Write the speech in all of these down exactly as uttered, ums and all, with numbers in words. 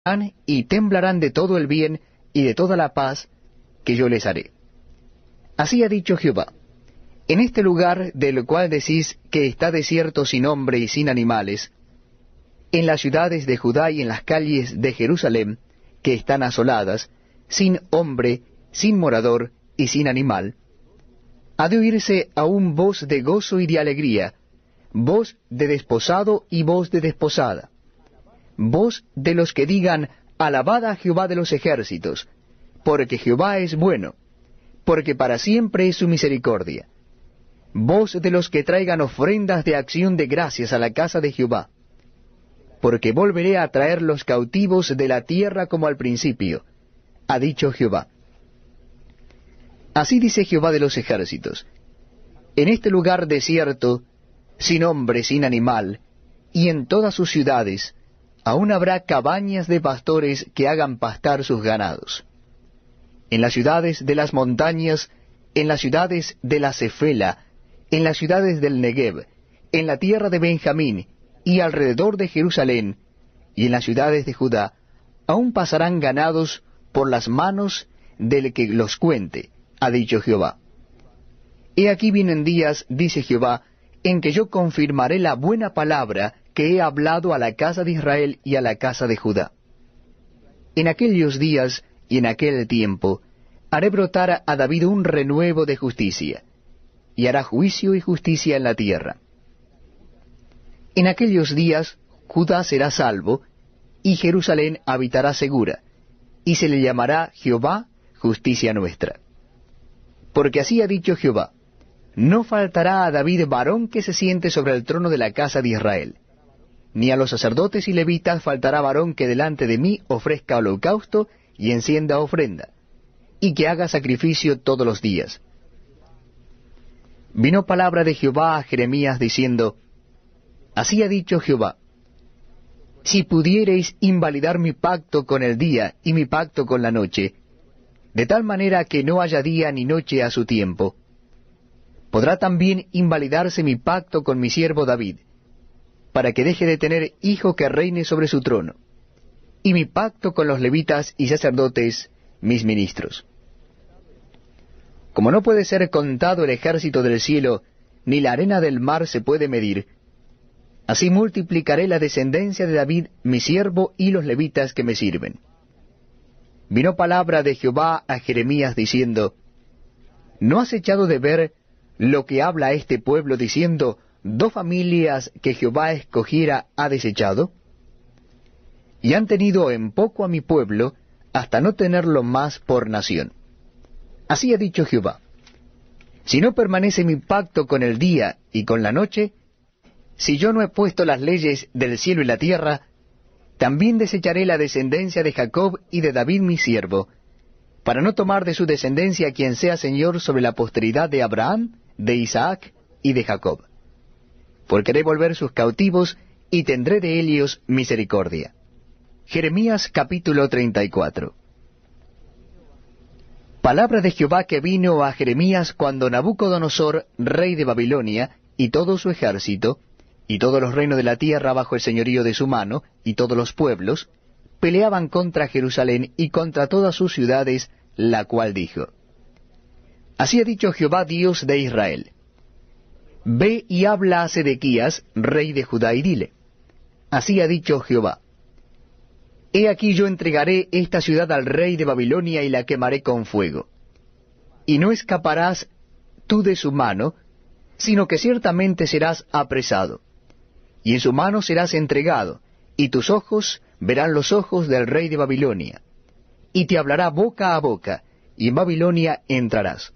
y temblarán de todo el bien y de toda la paz que yo les haré. Así ha dicho Jehová: en este lugar del cual decís que está desierto sin hombre y sin animales, en las ciudades de Judá y en las calles de Jerusalén, que están asoladas, sin hombre, sin morador y sin animal, ha de oírse aún voz de gozo y de alegría, voz de desposado y voz de desposada, voz de los que digan: alabad a Jehová de los ejércitos, porque Jehová es bueno, porque para siempre es su misericordia, voz de los que traigan ofrendas de acción de gracias a la casa de Jehová, porque volveré a traer los cautivos de la tierra como al principio, ha dicho Jehová. Así dice Jehová de los ejércitos: en este lugar desierto, sin hombre, sin animal, y en todas sus ciudades, aún habrá cabañas de pastores que hagan pastar sus ganados. En las ciudades de las montañas, en las ciudades de la Cefela, en las ciudades del Negev, en la tierra de Benjamín, y alrededor de Jerusalén, y en las ciudades de Judá, aún pasarán ganados por las manos del que los cuente, ha dicho Jehová. He aquí vienen días, dice Jehová, en que yo confirmaré la buena palabra que he hablado a la casa de Israel y a la casa de Judá. En aquellos días y en aquel tiempo haré brotar a David un renuevo de justicia, y hará juicio y justicia en la tierra. En aquellos días Judá será salvo, y Jerusalén habitará segura, y se le llamará Jehová justicia nuestra. Porque así ha dicho Jehová: no faltará a David varón que se siente sobre el trono de la casa de Israel, ni a los sacerdotes y levitas faltará varón que delante de mí ofrezca holocausto y encienda ofrenda, y que haga sacrificio todos los días. Vino palabra de Jehová a Jeremías diciendo: así ha dicho Jehová: si pudiereis invalidar mi pacto con el día y mi pacto con la noche, de tal manera que no haya día ni noche a su tiempo, podrá también invalidarse mi pacto con mi siervo David, para que deje de tener hijo que reine sobre su trono, y mi pacto con los levitas y sacerdotes, mis ministros. Como no puede ser contado el ejército del cielo, ni la arena del mar se puede medir, así multiplicaré la descendencia de David, mi siervo, y los levitas que me sirven. Vino palabra de Jehová a Jeremías diciendo: ¿no has echado de ver lo que habla este pueblo diciendo: dos familias que Jehová escogiera ha desechado? Y han tenido en poco a mi pueblo, hasta no tenerlo más por nación. Así ha dicho Jehová: si no permanece mi pacto con el día y con la noche, si yo no he puesto las leyes del cielo y la tierra, también desecharé la descendencia de Jacob y de David mi siervo, para no tomar de su descendencia quien sea señor sobre la posteridad de Abraham, de Isaac y de Jacob. Porque haré volver sus cautivos, y tendré de ellos misericordia. Jeremías capítulo treinta y cuatro. Palabra de Jehová que vino a Jeremías cuando Nabucodonosor, rey de Babilonia, y todo su ejército, y todos los reinos de la tierra bajo el señorío de su mano, y todos los pueblos, peleaban contra Jerusalén y contra todas sus ciudades, la cual dijo: así ha dicho Jehová Dios de Israel: ve y habla a Sedequías, rey de Judá, y dile: así ha dicho Jehová: he aquí yo entregaré esta ciudad al rey de Babilonia y la quemaré con fuego. Y no escaparás tú de su mano, sino que ciertamente serás apresado. Y en su mano serás entregado, y tus ojos verán los ojos del rey de Babilonia. Y te hablará boca a boca, y en Babilonia entrarás.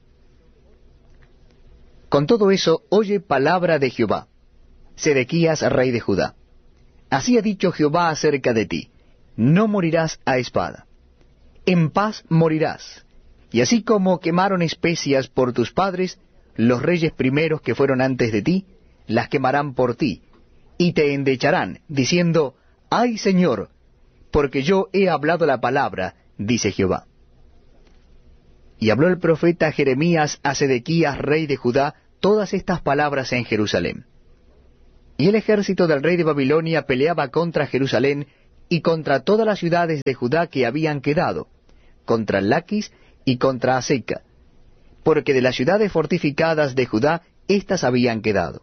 Con todo eso, oye palabra de Jehová, Sedequías, rey de Judá. Así ha dicho Jehová acerca de ti: no morirás a espada. En paz morirás. Y así como quemaron especias por tus padres, los reyes primeros que fueron antes de ti, las quemarán por ti, y te endecharán, diciendo: ¡ay, Señor! Porque yo he hablado la palabra, dice Jehová. Y habló el profeta Jeremías a Sedequías, rey de Judá, todas estas palabras en Jerusalén. Y el ejército del rey de Babilonia peleaba contra Jerusalén, y contra todas las ciudades de Judá que habían quedado, contra Laquis y contra Aseca, porque de las ciudades fortificadas de Judá éstas habían quedado.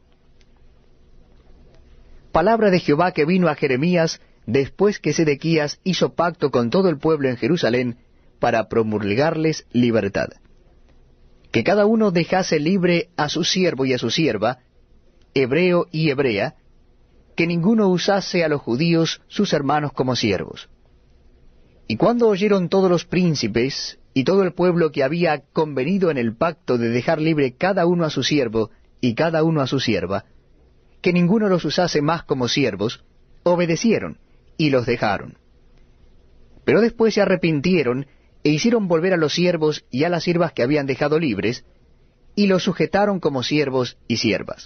Palabra de Jehová que vino a Jeremías después que Sedequías hizo pacto con todo el pueblo en Jerusalén para promulgarles libertad. Que cada uno dejase libre a su siervo y a su sierva, hebreo y hebrea, que ninguno usase a los judíos sus hermanos como siervos. Y cuando oyeron todos los príncipes y todo el pueblo que había convenido en el pacto de dejar libre cada uno a su siervo y cada uno a su sierva, que ninguno los usase más como siervos, obedecieron y los dejaron. Pero después se arrepintieron e hicieron volver a los siervos y a las siervas que habían dejado libres, y los sujetaron como siervos y siervas.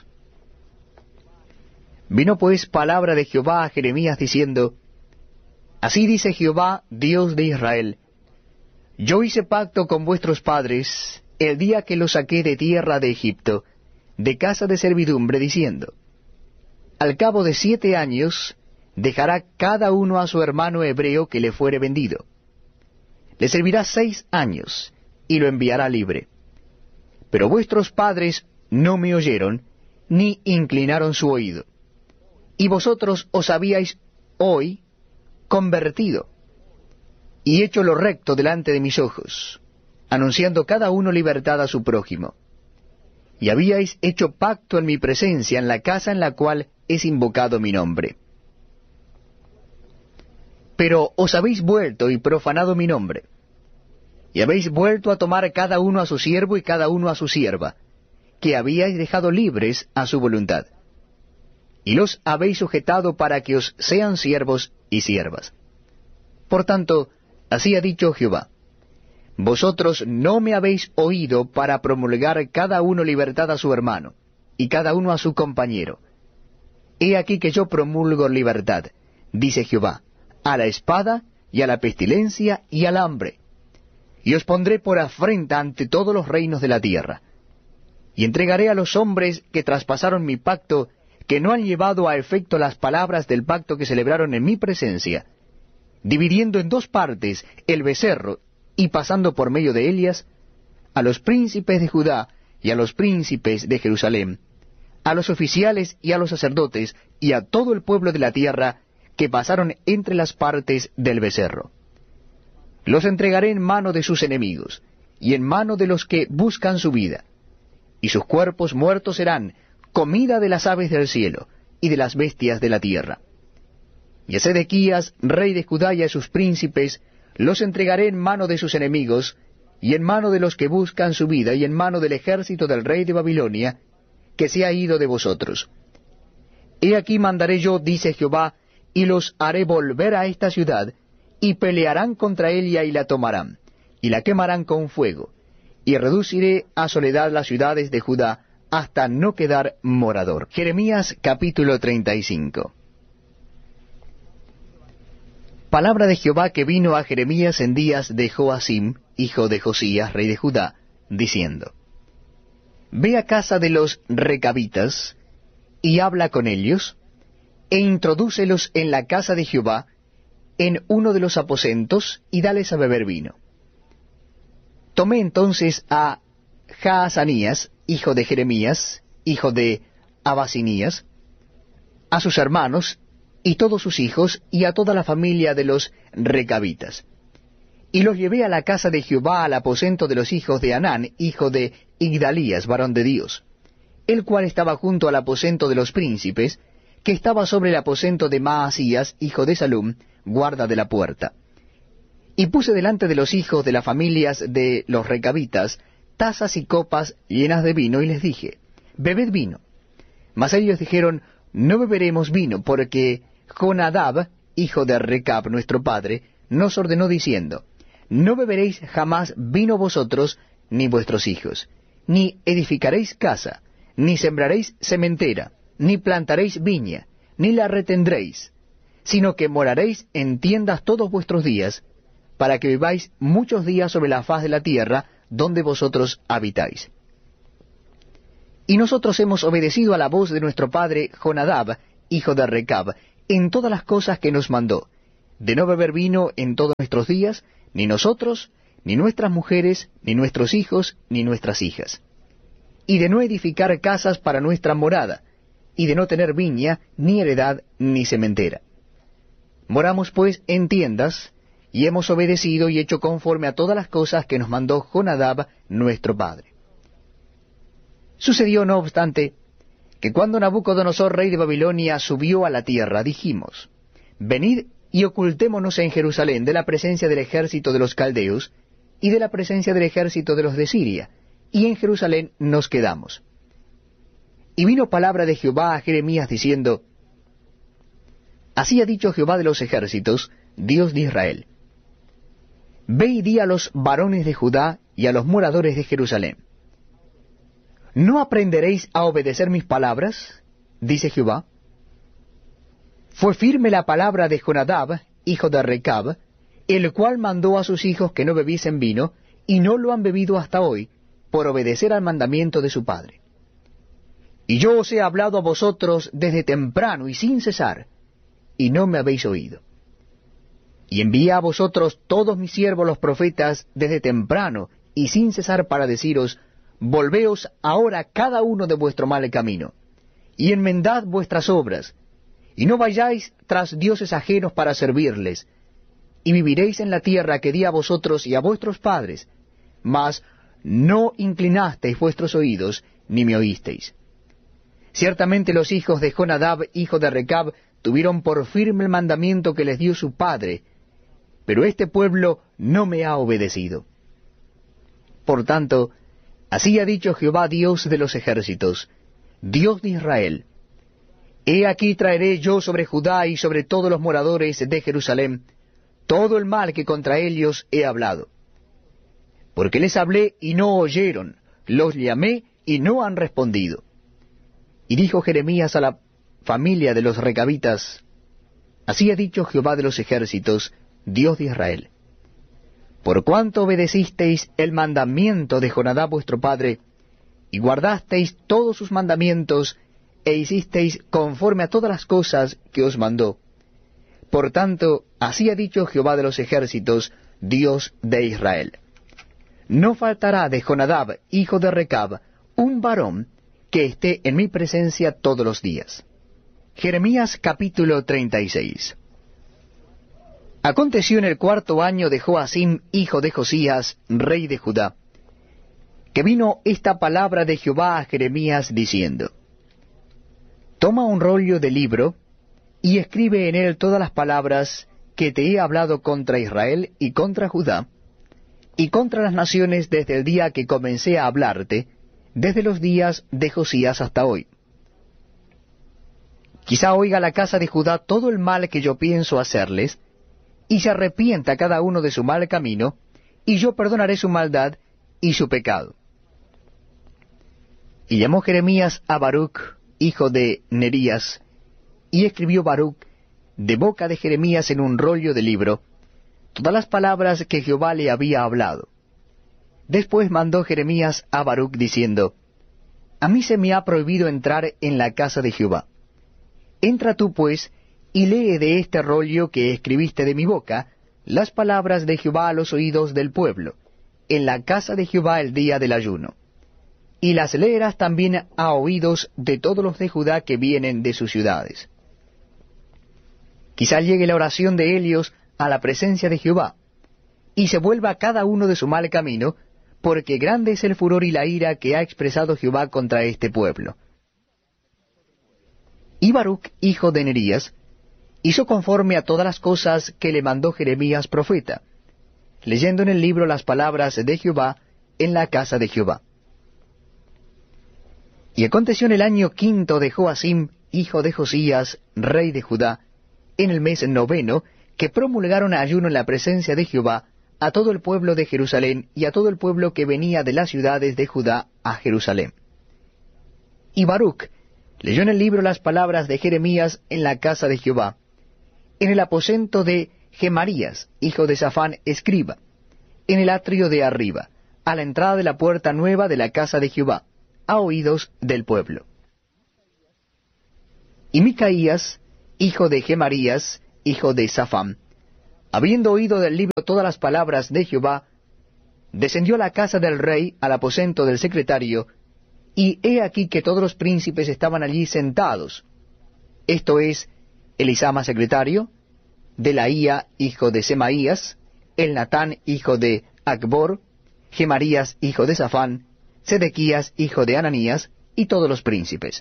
Vino pues palabra de Jehová a Jeremías diciendo, Así dice Jehová, Dios de Israel, Yo hice pacto con vuestros padres el día que los saqué de tierra de Egipto, de casa de servidumbre, diciendo, Al cabo de siete años dejará cada uno a su hermano hebreo que le fuere vendido. Le servirá seis años, y lo enviará libre. Pero vuestros padres no me oyeron, ni inclinaron su oído. Y vosotros os habíais hoy convertido, y hecho lo recto delante de mis ojos, anunciando cada uno libertad a su prójimo. Y habíais hecho pacto en mi presencia en la casa en la cual es invocado mi nombre. Pero os habéis vuelto y profanado mi nombre, y habéis vuelto a tomar cada uno a su siervo y cada uno a su sierva, que habíais dejado libres a su voluntad, y los habéis sujetado para que os sean siervos y siervas. Por tanto, así ha dicho Jehová, vosotros no me habéis oído para promulgar cada uno libertad a su hermano, y cada uno a su compañero. He aquí que yo promulgo libertad, dice Jehová, a la espada, y a la pestilencia, y al hambre. Y os pondré por afrenta ante todos los reinos de la tierra. Y entregaré a los hombres que traspasaron mi pacto, que no han llevado a efecto las palabras del pacto que celebraron en mi presencia, dividiendo en dos partes el becerro, y pasando por medio de Elias, a los príncipes de Judá y a los príncipes de Jerusalén, a los oficiales y a los sacerdotes, y a todo el pueblo de la tierra, que pasaron entre las partes del becerro. Los entregaré en mano de sus enemigos, y en mano de los que buscan su vida, y sus cuerpos muertos serán comida de las aves del cielo, y de las bestias de la tierra. Y a Sedequías, rey de Judá, y a sus príncipes, los entregaré en mano de sus enemigos, y en mano de los que buscan su vida, y en mano del ejército del rey de Babilonia, que se ha ido de vosotros. He aquí mandaré yo, dice Jehová, y los haré volver a esta ciudad, y pelearán contra ella y la tomarán, y la quemarán con fuego, y reduciré a soledad las ciudades de Judá, hasta no quedar morador. Jeremías capítulo treinta y cinco. Palabra de Jehová que vino a Jeremías en días de Joacim, hijo de Josías, rey de Judá, diciendo, Ve a casa de los recabitas, y habla con ellos, e introdúcelos en la casa de Jehová, en uno de los aposentos, y dales a beber vino. Tomé entonces a Jaazanías, hijo de Jeremías, hijo de Abasinías, a sus hermanos, y todos sus hijos, y a toda la familia de los recabitas. Y los llevé a la casa de Jehová, al aposento de los hijos de Anán, hijo de Igdalías, varón de Dios, el cual estaba junto al aposento de los príncipes, que estaba sobre el aposento de Maasías, hijo de Salum, guarda de la puerta. Y puse delante de los hijos de las familias de los recabitas tazas y copas llenas de vino, y les dije, bebed vino. Mas ellos dijeron, no beberemos vino, porque Jonadab, hijo de Recab, nuestro padre, nos ordenó diciendo, no beberéis jamás vino vosotros, ni vuestros hijos, ni edificaréis casa, ni sembraréis sementera, ni plantaréis viña, ni la retendréis, sino que moraréis en tiendas todos vuestros días, para que viváis muchos días sobre la faz de la tierra, donde vosotros habitáis. Y nosotros hemos obedecido a la voz de nuestro padre Jonadab, hijo de Recab, en todas las cosas que nos mandó, de no beber vino en todos nuestros días, ni nosotros, ni nuestras mujeres, ni nuestros hijos, ni nuestras hijas, y de no edificar casas para nuestra morada, y de no tener viña, ni heredad, ni sementera. Moramos pues en tiendas, y hemos obedecido y hecho conforme a todas las cosas que nos mandó Jonadab, nuestro padre. Sucedió, no obstante, que cuando Nabucodonosor, rey de Babilonia, subió a la tierra, dijimos, venid y ocultémonos en Jerusalén de la presencia del ejército de los caldeos, y de la presencia del ejército de los de Siria, y en Jerusalén nos quedamos. Y vino palabra de Jehová a Jeremías diciendo, así ha dicho Jehová de los ejércitos, Dios de Israel, ve y di a los varones de Judá y a los moradores de Jerusalén, ¿no aprenderéis a obedecer mis palabras? Dice Jehová. Fue firme la palabra de Jonadab, hijo de Recab, el cual mandó a sus hijos que no bebiesen vino, y no lo han bebido hasta hoy, por obedecer al mandamiento de su padre. Y yo os he hablado a vosotros desde temprano y sin cesar, y no me habéis oído. Y envié a vosotros todos mis siervos los profetas desde temprano y sin cesar para deciros, volveos ahora cada uno de vuestro mal camino, y enmendad vuestras obras, y no vayáis tras dioses ajenos para servirles, y viviréis en la tierra que di a vosotros y a vuestros padres, mas no inclinasteis vuestros oídos, ni me oísteis. Ciertamente los hijos de Jonadab, hijo de Recab, tuvieron por firme el mandamiento que les dio su padre, pero este pueblo no me ha obedecido. Por tanto, así ha dicho Jehová, Dios de los ejércitos, Dios de Israel, he aquí traeré yo sobre Judá y sobre todos los moradores de Jerusalén todo el mal que contra ellos he hablado. Porque les hablé y no oyeron, los llamé y no han respondido. Y dijo Jeremías a la familia de los recabitas, así ha dicho Jehová de los ejércitos, Dios de Israel, por cuanto obedecisteis el mandamiento de Jonadab vuestro padre, y guardasteis todos sus mandamientos, e hicisteis conforme a todas las cosas que os mandó. Por tanto, así ha dicho Jehová de los ejércitos, Dios de Israel, no faltará de Jonadab, hijo de Recab, un varón que esté en mi presencia todos los días. Jeremías capítulo treinta y seis. Aconteció en el cuarto año de Joacim, hijo de Josías, rey de Judá, que vino esta palabra de Jehová a Jeremías diciendo, toma un rollo de libro, y escribe en él todas las palabras que te he hablado contra Israel y contra Judá, y contra las naciones desde el día que comencé a hablarte, desde los días de Josías hasta hoy. Quizá oiga la casa de Judá todo el mal que yo pienso hacerles, y se arrepienta cada uno de su mal camino, y yo perdonaré su maldad y su pecado. Y llamó Jeremías a Baruch, hijo de Nerías, y escribió Baruch de boca de Jeremías en un rollo de libro todas las palabras que Jehová le había hablado. Después mandó Jeremías a Baruch diciendo, a mí se me ha prohibido entrar en la casa de Jehová. Entra tú pues, y lee de este rollo que escribiste de mi boca, las palabras de Jehová a los oídos del pueblo, en la casa de Jehová el día del ayuno. Y las leerás también a oídos de todos los de Judá que vienen de sus ciudades. Quizá llegue la oración de ellos a la presencia de Jehová, y se vuelva cada uno de su mal camino, porque grande es el furor y la ira que ha expresado Jehová contra este pueblo. Y Baruch, hijo de Nerías, hizo conforme a todas las cosas que le mandó Jeremías profeta, leyendo en el libro las palabras de Jehová en la casa de Jehová. Y aconteció en el año quinto de Joacim, hijo de Josías, rey de Judá, en el mes noveno, que promulgaron ayuno en la presencia de Jehová a todo el pueblo de Jerusalén y a todo el pueblo que venía de las ciudades de Judá a Jerusalén. Y Baruch leyó en el libro las palabras de Jeremías en la casa de Jehová, en el aposento de Gemarías, hijo de Safán, escriba, en el atrio de arriba, a la entrada de la puerta nueva de la casa de Jehová, a oídos del pueblo. Y Micaías, hijo de Gemarías, hijo de Safán, habiendo oído del libro todas las palabras de Jehová, descendió a la casa del rey, al aposento del secretario, y he aquí que todos los príncipes estaban allí sentados. Esto es, Elisama secretario, Delaía hijo de Semaías, Elnatán hijo de Acbor, Gemarías hijo de Safán, Sedequías hijo de Ananías, y todos los príncipes.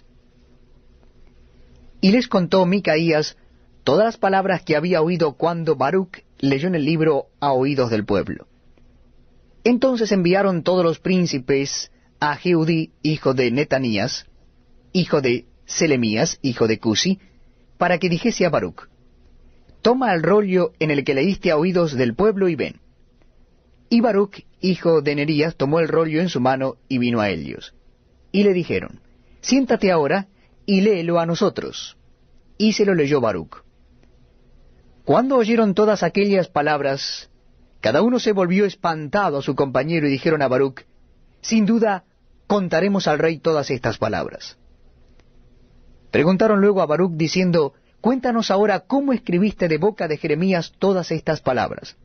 Y les contó Micaías todas las palabras que había oído cuando Baruc leyó en el libro a oídos del pueblo. Entonces enviaron todos los príncipes a Jehudí, hijo de Netanías, hijo de Selemías, hijo de Cusi, para que dijese a Baruc: Toma el rollo en el que leíste a oídos del pueblo y ven. Y Baruc, hijo de Nerías, tomó el rollo en su mano y vino a ellos. Y le dijeron: Siéntate ahora y léelo a nosotros. Y se lo leyó Baruc. Cuando oyeron todas aquellas palabras, cada uno se volvió espantado a su compañero y dijeron a Baruc: Sin duda, contaremos al rey todas estas palabras. Preguntaron luego a Baruc diciendo: Cuéntanos ahora cómo escribiste de boca de Jeremías todas estas palabras.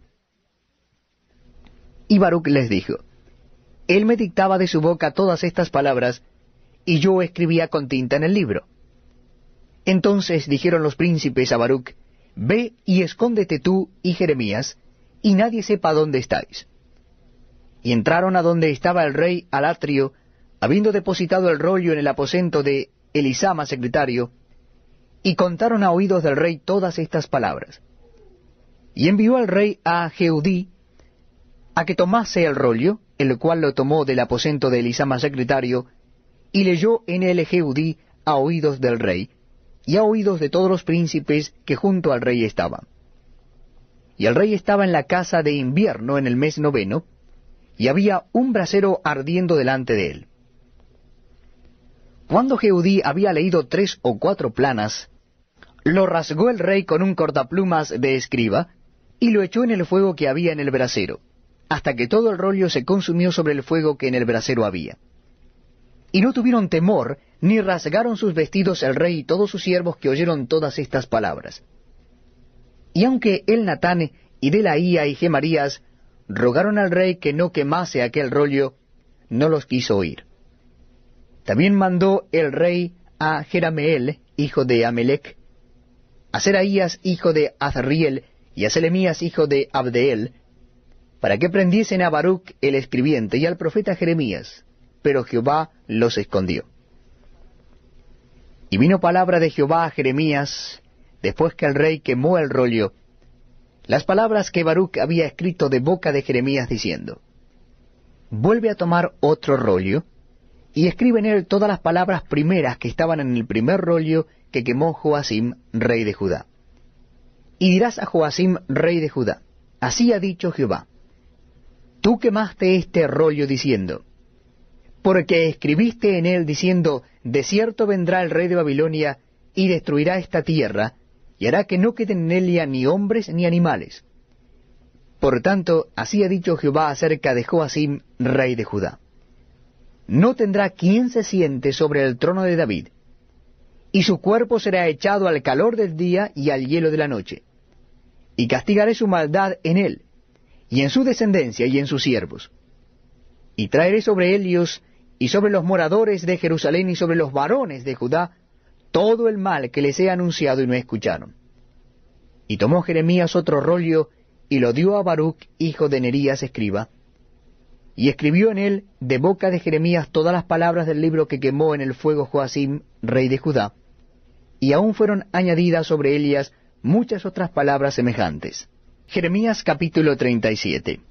Y Baruc les dijo: Él me dictaba de su boca todas estas palabras, y yo escribía con tinta en el libro. Entonces dijeron los príncipes a Baruc: Ve y escóndete tú y Jeremías, y nadie sepa dónde estáis. Y entraron a donde estaba el rey al atrio, habiendo depositado el rollo en el aposento de Elisama secretario, y contaron a oídos del rey todas estas palabras. Y envió al rey a Jehudí a que tomase el rollo, el cual lo tomó del aposento de Elisama secretario, y leyó en él Jehudí a oídos del rey, y a oídos de todos los príncipes que junto al rey estaban. Y el rey estaba en la casa de invierno en el mes noveno, y había un brasero ardiendo delante de él. Cuando Jehudí había leído tres o cuatro planas, lo rasgó el rey con un cortaplumas de escriba, y lo echó en el fuego que había en el brasero, hasta que todo el rollo se consumió sobre el fuego que en el brasero había. Y no tuvieron temor, ni rasgaron sus vestidos el rey y todos sus siervos que oyeron todas estas palabras. Y aunque Elnatán y Delaía y Gemarías rogaron al rey que no quemase aquel rollo, no los quiso oír. También mandó el rey a Jerameel, hijo de Amelec, a Seraías, hijo de Azriel, y a Selemías, hijo de Abdeel, para que prendiesen a Baruc el escribiente y al profeta Jeremías, pero Jehová los escondió. Y vino palabra de Jehová a Jeremías, después que el rey quemó el rollo, las palabras que Baruc había escrito de boca de Jeremías, diciendo: Vuelve a tomar otro rollo, y escribe en él todas las palabras primeras que estaban en el primer rollo que quemó Joacim, rey de Judá. Y dirás a Joacim, rey de Judá: Así ha dicho Jehová: Tú quemaste este rollo diciendo, porque escribiste en él diciendo: De cierto vendrá el rey de Babilonia, y destruirá esta tierra, y hará que no queden en ella ni hombres ni animales. Por tanto, así ha dicho Jehová acerca de Joacim, rey de Judá: No tendrá quien se siente sobre el trono de David, y su cuerpo será echado al calor del día y al hielo de la noche. Y castigaré su maldad en él, y en su descendencia y en sus siervos. Y traeré sobre ellos y sobre los moradores de Jerusalén y sobre los varones de Judá todo el mal que les he anunciado y no escucharon. Y tomó Jeremías otro rollo y lo dio a Baruc, hijo de Nerías, escriba, y escribió en él de boca de Jeremías todas las palabras del libro que quemó en el fuego Joacim, rey de Judá, y aún fueron añadidas sobre ellas muchas otras palabras semejantes. Jeremías capítulo treinta y siete.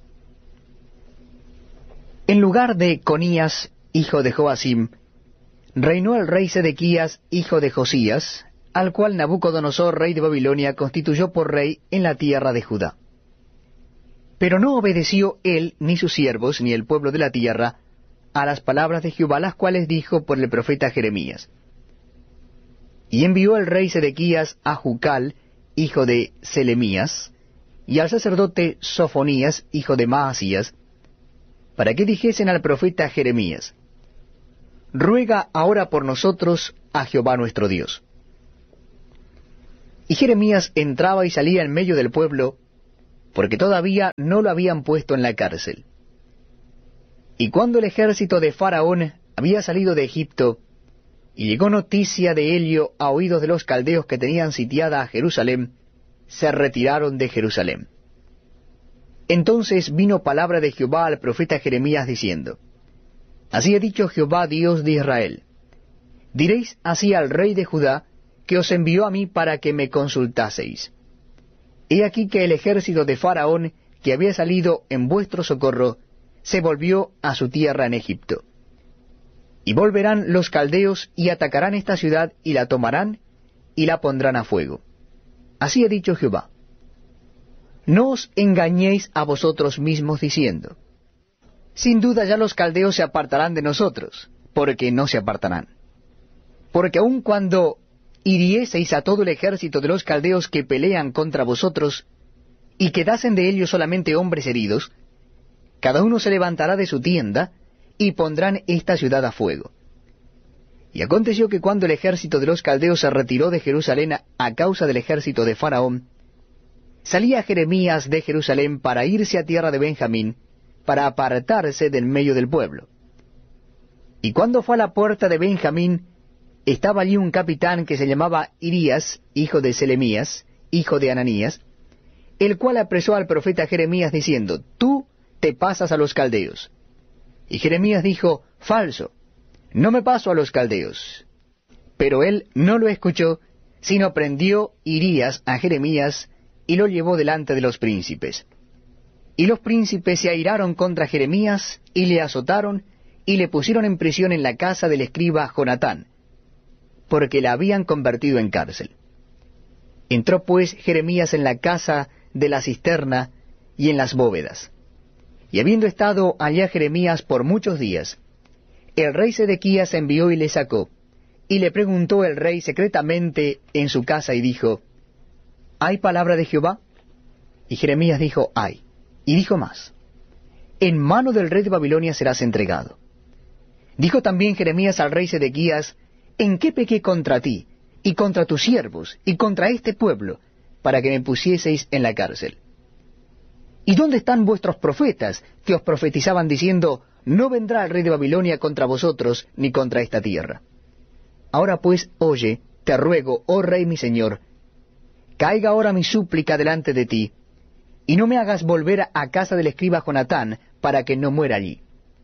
En lugar de Conías, hijo de Joacim, reinó el rey Sedequías, hijo de Josías, al cual Nabucodonosor, rey de Babilonia, constituyó por rey en la tierra de Judá. Pero no obedeció él, ni sus siervos, ni el pueblo de la tierra, a las palabras de Jehová, las cuales dijo por el profeta Jeremías. Y envió el rey Sedequías a Jucal, hijo de Selemías, y al sacerdote Sofonías, hijo de Maasías, para que dijesen al profeta Jeremías: Ruega ahora por nosotros a Jehová nuestro Dios. Y Jeremías entraba y salía en medio del pueblo, porque todavía no lo habían puesto en la cárcel. Y cuando el ejército de Faraón había salido de Egipto, y llegó noticia de ello a oídos de los caldeos que tenían sitiada a Jerusalén, se retiraron de Jerusalén. Entonces vino palabra de Jehová al profeta Jeremías diciendo, Así ha dicho Jehová Dios de Israel, diréis así al rey de Judá, que os envió a mí para que me consultaseis. He aquí que el ejército de Faraón, que había salido en vuestro socorro, se volvió a su tierra en Egipto. Y volverán los caldeos y atacarán esta ciudad y la tomarán y la pondrán a fuego. Así ha dicho Jehová. No os engañéis a vosotros mismos diciendo, sin duda ya los caldeos se apartarán de nosotros, porque no se apartarán. Porque aun cuando hirieseis a todo el ejército de los caldeos que pelean contra vosotros, y quedasen de ellos solamente hombres heridos, cada uno se levantará de su tienda, y pondrán esta ciudad a fuego. Y aconteció que cuando el ejército de los caldeos se retiró de Jerusalén a causa del ejército de Faraón, salía Jeremías de Jerusalén para irse a tierra de Benjamín, para apartarse del medio del pueblo. Y cuando fue a la puerta de Benjamín, estaba allí un capitán que se llamaba Irías, hijo de Selemías, hijo de Ananías, el cual apresó al profeta Jeremías diciendo, Tú te pasas a los caldeos. Y Jeremías dijo, Falso, no me paso a los caldeos. Pero él no lo escuchó, sino prendió Irías a Jeremías y lo llevó delante de los príncipes. Y los príncipes se airaron contra Jeremías y le azotaron y le pusieron en prisión en la casa del escriba Jonatán, porque la habían convertido en cárcel. Entró pues Jeremías en la casa de la cisterna y en las bóvedas. Y habiendo estado allá Jeremías por muchos días, el rey Sedequías envió y le sacó, y le preguntó el rey secretamente en su casa y dijo, ¿Hay palabra de Jehová? Y Jeremías dijo, Hay. Y dijo más, En mano del rey de Babilonia serás entregado. Dijo también Jeremías al rey Sedequías, ¿En qué pequé contra ti, y contra tus siervos, y contra este pueblo, para que me pusieseis en la cárcel? ¿Y dónde están vuestros profetas, que os profetizaban diciendo, no vendrá el rey de Babilonia contra vosotros, ni contra esta tierra? Ahora pues, oye, te ruego, oh rey mi señor, caiga ahora mi súplica delante de ti, y no me hagas volver a casa del escriba Jonatán, para que no muera allí.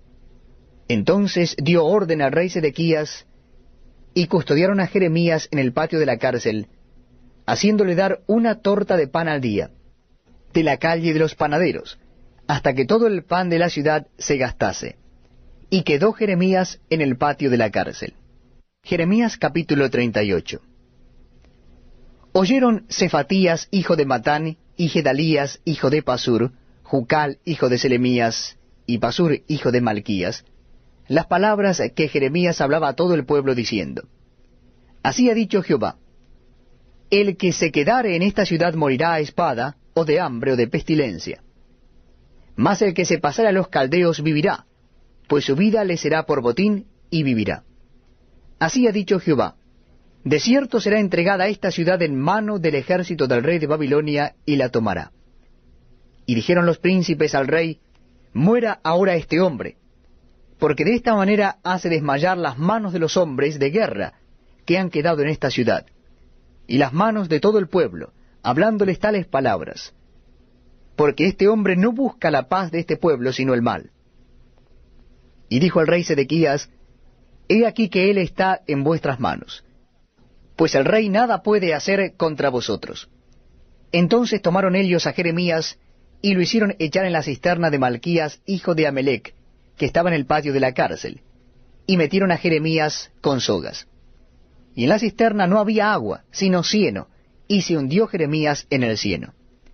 Entonces dio orden al rey Sedequías, y custodiaron a Jeremías en el patio de la cárcel, haciéndole dar una torta de pan al día, de la calle de los panaderos, hasta que todo el pan de la ciudad se gastase. Y quedó Jeremías en el patio de la cárcel. Jeremías capítulo treinta y ocho. Oyeron Cefatías, hijo de Matán, y Gedalías, hijo de Pasur, Jucal, hijo de Selemías, y Pasur, hijo de Malquías, las palabras que Jeremías hablaba a todo el pueblo diciendo, Así ha dicho Jehová, el que se quedare en esta ciudad morirá a espada, o de hambre, o de pestilencia. Mas el que se pasare a los caldeos vivirá, pues su vida le será por botín, y vivirá. Así ha dicho Jehová, de cierto será entregada esta ciudad en mano del ejército del rey de Babilonia, y la tomará. Y dijeron los príncipes al rey, muera ahora este hombre, porque de esta manera hace desmayar las manos de los hombres de guerra que han quedado en esta ciudad, y las manos de todo el pueblo, hablándoles tales palabras, porque este hombre no busca la paz de este pueblo, sino el mal. Y dijo el rey Sedequías, He aquí que él está en vuestras manos, pues el rey nada puede hacer contra vosotros. Entonces tomaron ellos a Jeremías, y lo hicieron echar en la cisterna de Malquías, hijo de Amelec, que estaba en el patio de la cárcel, y metieron a Jeremías con sogas. Y en la cisterna no había agua, sino cieno, y se hundió Jeremías en el cieno.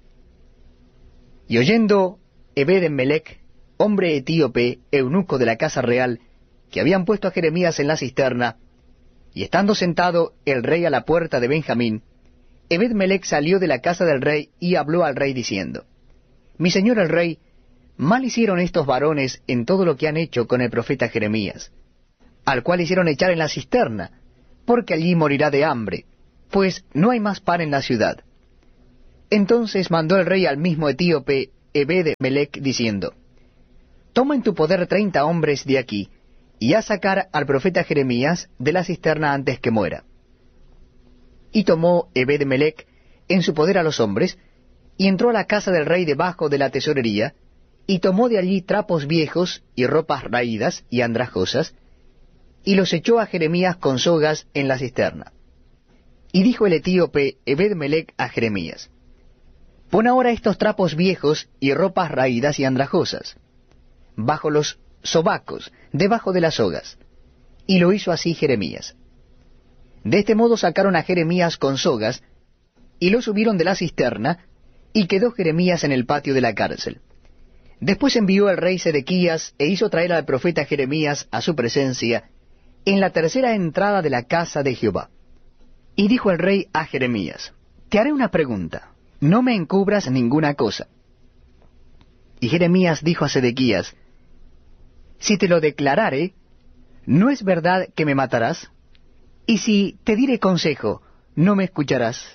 Y oyendo Ebed-Melech, hombre etíope, eunuco de la casa real, que habían puesto a Jeremías en la cisterna, y estando sentado el rey a la puerta de Benjamín, Ebed-Melech salió de la casa del rey y habló al rey diciendo, Mi señor el rey, mal hicieron estos varones en todo lo que han hecho con el profeta Jeremías, al cual hicieron echar en la cisterna, porque allí morirá de hambre, pues no hay más pan en la ciudad. Entonces mandó el rey al mismo etíope Ebed-Melech, diciendo, toma en tu poder treinta hombres de aquí, y haz sacar al profeta Jeremías de la cisterna antes que muera. Y tomó Ebed-Melech en su poder a los hombres, y entró a la casa del rey debajo de la tesorería, y tomó de allí trapos viejos y ropas raídas y andrajosas, y los echó a Jeremías con sogas en la cisterna. Y dijo el etíope Ebed-Melech a Jeremías, pon ahora estos trapos viejos y ropas raídas y andrajosas, bajo los sobacos, debajo de las sogas. Y lo hizo así Jeremías. De este modo sacaron a Jeremías con sogas, y lo subieron de la cisterna, y quedó Jeremías en el patio de la cárcel. Después envió el rey Sedequías, e hizo traer al profeta Jeremías a su presencia, en la tercera entrada de la casa de Jehová. Y dijo el rey a Jeremías, te haré una pregunta, no me encubras ninguna cosa. Y Jeremías dijo a Sedequías, si te lo declarare, ¿no es verdad que me matarás? Y si te diré consejo, ¿no me escucharás?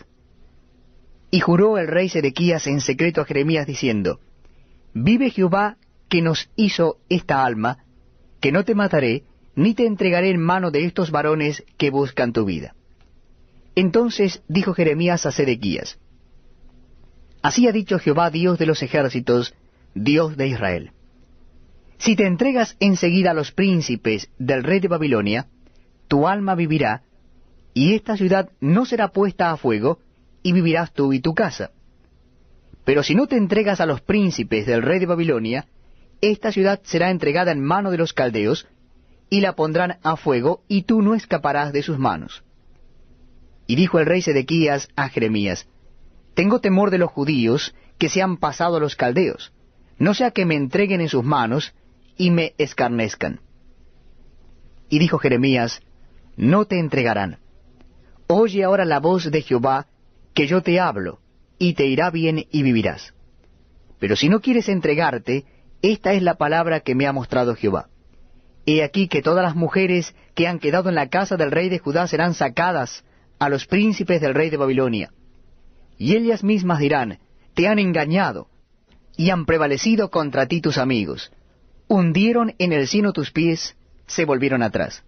Y juró el rey Sedequías en secreto a Jeremías, diciendo, vive Jehová que nos hizo esta alma, que no te mataré, ni te entregaré en mano de estos varones que buscan tu vida. Entonces dijo Jeremías a Sedequías, así ha dicho Jehová, Dios de los ejércitos, Dios de Israel. Si te entregas enseguida a los príncipes del rey de Babilonia, tu alma vivirá, y esta ciudad no será puesta a fuego, y vivirás tú y tu casa. Pero si no te entregas a los príncipes del rey de Babilonia, esta ciudad será entregada en mano de los caldeos, y la pondrán a fuego, y tú no escaparás de sus manos. Y dijo el rey Sedequías a Jeremías, tengo temor de los judíos que se han pasado a los caldeos, no sea que me entreguen en sus manos, y me escarnezcan. Y dijo Jeremías, no te entregarán. Oye ahora la voz de Jehová, que yo te hablo, y te irá bien y vivirás. Pero si no quieres entregarte, esta es la palabra que me ha mostrado Jehová. He aquí que todas las mujeres que han quedado en la casa del rey de Judá serán sacadas a los príncipes del rey de Babilonia. Y ellas mismas dirán, te han engañado, y han prevalecido contra ti tus amigos. Hundieron en el seno tus pies, se volvieron atrás.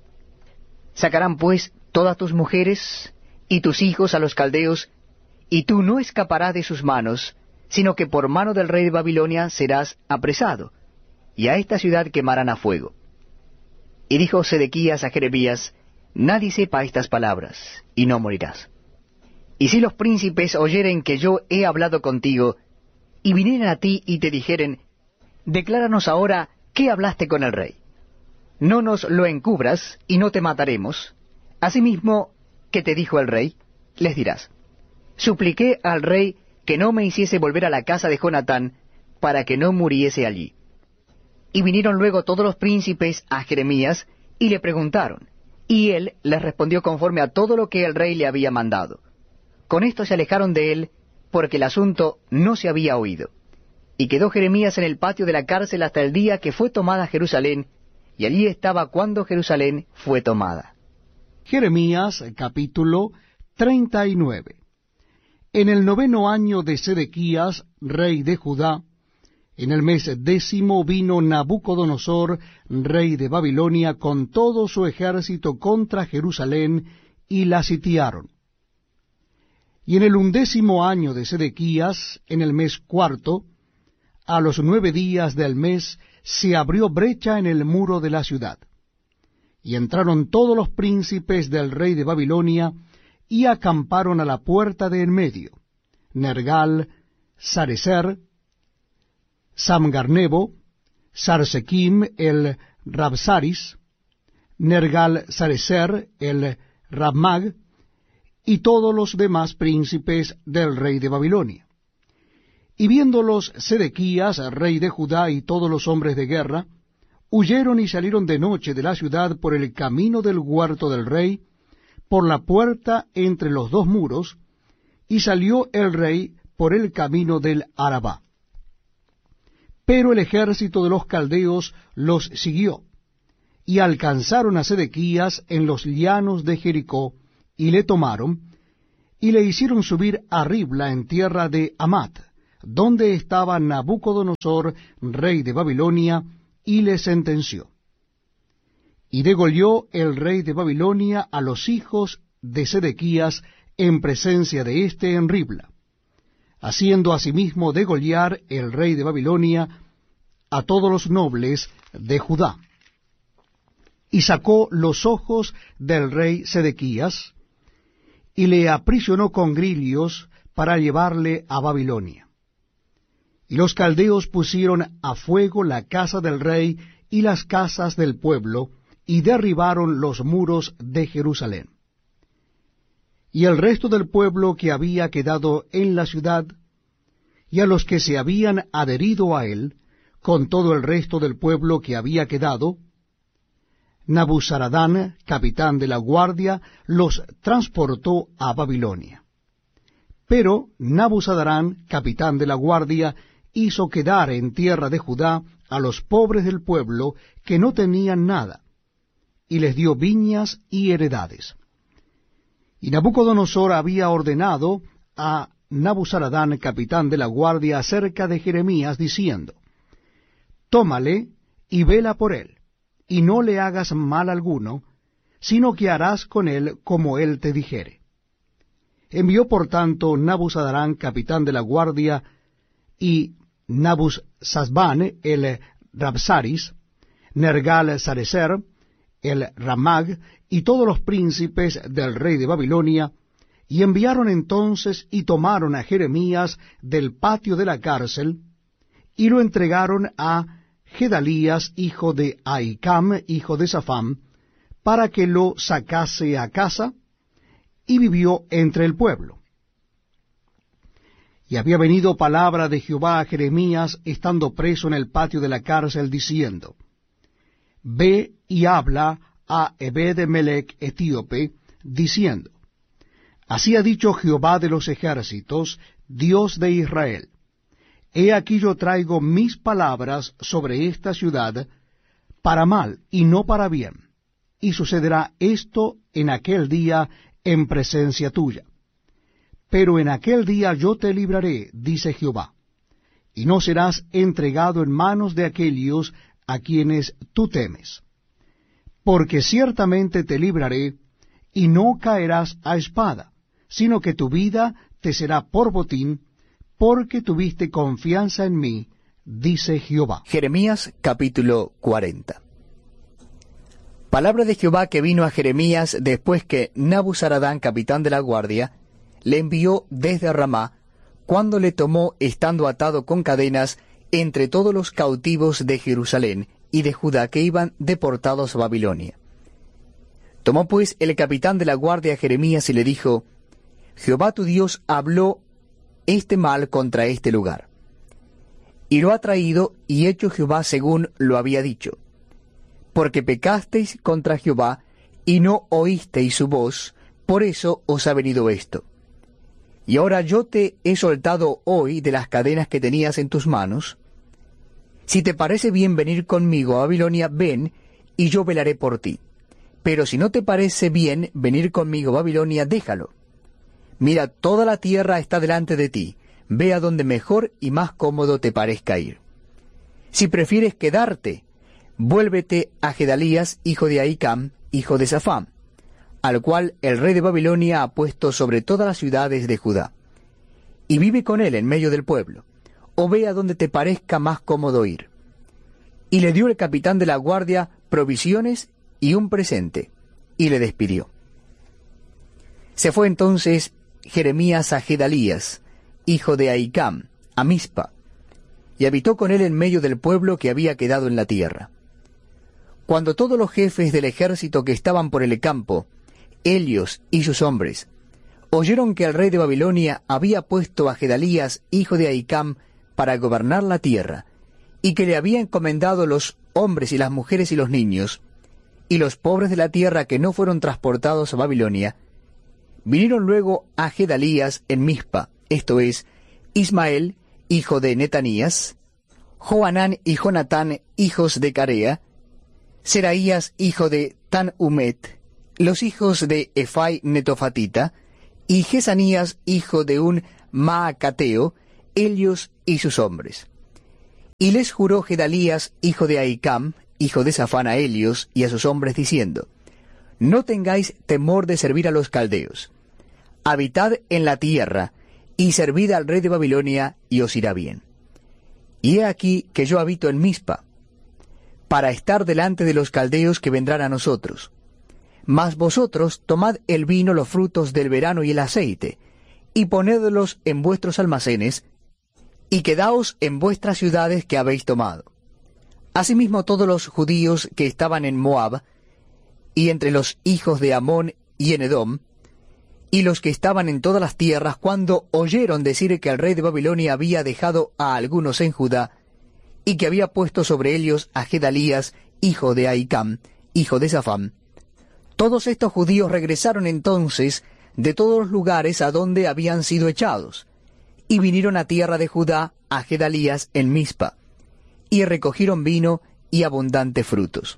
Sacarán pues todas tus mujeres y tus hijos a los caldeos, y tú no escaparás de sus manos, sino que por mano del rey de Babilonia serás apresado, y a esta ciudad quemarán a fuego. Y dijo Sedequías a Jeremías, nadie sepa estas palabras, y no morirás. Y si los príncipes oyeren que yo he hablado contigo, y vinieren a ti y te dijeren, decláranos ahora qué hablaste con el rey. No nos lo encubras, y no te mataremos. Asimismo, ¿qué te dijo el rey? Les dirás, supliqué al rey que no me hiciese volver a la casa de Jonatán, para que no muriese allí. Y vinieron luego todos los príncipes a Jeremías, y le preguntaron, y él les respondió conforme a todo lo que el rey le había mandado. Con esto se alejaron de él, porque el asunto no se había oído. Y quedó Jeremías en el patio de la cárcel hasta el día que fue tomada Jerusalén, y allí estaba cuando Jerusalén fue tomada. Jeremías capítulo treinta y nueve. En el noveno año de Sedequías, rey de Judá, en el mes décimo vino Nabucodonosor, rey de Babilonia, con todo su ejército contra Jerusalén, y la sitiaron. Y en el undécimo año de Sedequías, en el mes cuarto, a los nueve días del mes, se abrió brecha en el muro de la ciudad. Y entraron todos los príncipes del rey de Babilonia, y acamparon a la puerta de en medio, Nergal, Sarecer, Samgarnebo, Sarsequim el Rabsaris, Nergal Sarecer el Rabmag, y todos los demás príncipes del rey de Babilonia. Y viéndolos Sedequías, rey de Judá, y todos los hombres de guerra, huyeron y salieron de noche de la ciudad por el camino del huerto del rey, por la puerta entre los dos muros, y salió el rey por el camino del Arabá. Pero el ejército de los caldeos los siguió, y alcanzaron a Sedequías en los llanos de Jericó, y le tomaron, y le hicieron subir a Ribla en tierra de Amat, donde estaba Nabucodonosor, rey de Babilonia, y le sentenció. Y degolló el rey de Babilonia a los hijos de Sedequías en presencia de éste en Ribla, haciendo asimismo degollar el rey de Babilonia a todos los nobles de Judá. Y sacó los ojos del rey Sedequías, y le aprisionó con grillos para llevarle a Babilonia. Y los caldeos pusieron a fuego la casa del rey y las casas del pueblo, y derribaron los muros de Jerusalén. Y el resto del pueblo que había quedado en la ciudad, y a los que se habían adherido a él, con todo el resto del pueblo que había quedado, Nabuzaradán, capitán de la guardia, los transportó a Babilonia. Pero Nabuzaradán, capitán de la guardia, hizo quedar en tierra de Judá a los pobres del pueblo que no tenían nada, y les dio viñas y heredades. Y Nabucodonosor había ordenado a Nabuzaradán, capitán de la guardia, acerca de Jeremías, diciendo, Tómale y vela por él, y no le hagas mal alguno, sino que harás con él como él te dijere. Envió por tanto Nabuzaradán, capitán de la guardia, y Nabuzazbán el Rabsaris, Nergal Sarecer, el Ramag, y todos los príncipes del rey de Babilonia, y enviaron entonces y tomaron a Jeremías del patio de la cárcel, y lo entregaron a Gedalías, hijo de Ahicam, hijo de Safam, para que lo sacase a casa, y vivió entre el pueblo. Y había venido palabra de Jehová a Jeremías, estando preso en el patio de la cárcel, diciendo, Ve y habla a Ebed-Melech etíope, diciendo, Así ha dicho Jehová de los ejércitos, Dios de Israel, He aquí yo traigo mis palabras sobre esta ciudad, para mal y no para bien, y sucederá esto en aquel día en presencia tuya. Pero en aquel día yo te libraré, dice Jehová, y no serás entregado en manos de aquellos a quienes tú temes. Porque ciertamente te libraré, y no caerás a espada, sino que tu vida te será por botín, porque tuviste confianza en mí, dice Jehová. Jeremías capítulo cuarenta. Palabra de Jehová que vino a Jeremías después que Nabuzaradán, capitán de la guardia, le envió desde Ramá, cuando le tomó estando atado con cadenas entre todos los cautivos de Jerusalén y de Judá que iban deportados a Babilonia. Tomó pues el capitán de la guardia a Jeremías y le dijo, Jehová tu Dios habló este mal contra este lugar. Y lo ha traído y hecho Jehová según lo había dicho. Porque pecasteis contra Jehová y no oísteis su voz, por eso os ha venido esto. Y ahora yo te he soltado hoy de las cadenas que tenías en tus manos. Si te parece bien venir conmigo a Babilonia, ven, y yo velaré por ti. Pero si no te parece bien venir conmigo a Babilonia, déjalo. Mira, toda la tierra está delante de ti. Ve a donde mejor y más cómodo te parezca ir. Si prefieres quedarte, vuélvete a Gedalías, hijo de Ahicam, hijo de Safam, al cual el rey de Babilonia ha puesto sobre todas las ciudades de Judá. Y vive con él en medio del pueblo, o ve a donde te parezca más cómodo ir. Y le dio el capitán de la guardia provisiones y un presente, y le despidió. Se fue entonces Jeremías a Gedalías, hijo de Ahicam, a Mizpa, y habitó con él en medio del pueblo que había quedado en la tierra. Cuando todos los jefes del ejército que estaban por el campo, ellos y sus hombres, oyeron que el rey de Babilonia había puesto a Gedalías, hijo de Ahicam, para gobernar la tierra, y que le había encomendado los hombres y las mujeres y los niños, y los pobres de la tierra que no fueron transportados a Babilonia, vinieron luego a Gedalías en Mizpa, esto es, Ismael, hijo de Netanías, Johanán y Jonatán, hijos de Carea, Seraías, hijo de Tanhumet, los hijos de Efai Netofatita, y Jesanías, hijo de un Maacateo, ellos y sus hombres. Y les juró Gedalías, hijo de Ahicam, hijo de Safán, a ellos y a sus hombres, diciendo: No tengáis temor de servir a los caldeos. Habitad en la tierra, y servid al rey de Babilonia, y os irá bien. Y he aquí que yo habito en Mizpa, para estar delante de los caldeos que vendrán a nosotros. Mas vosotros tomad el vino, los frutos del verano y el aceite, y ponedlos en vuestros almacenes, y quedaos en vuestras ciudades que habéis tomado. Asimismo todos los judíos que estaban en Moab, y entre los hijos de Amón y en Edom, y los que estaban en todas las tierras, cuando oyeron decir que el rey de Babilonia había dejado a algunos en Judá, y que había puesto sobre ellos a Gedalías, hijo de Ahicam, hijo de Safán, todos estos judíos regresaron entonces de todos los lugares a donde habían sido echados, y vinieron a tierra de Judá a Gedalías en Mizpa, y recogieron vino y abundantes frutos.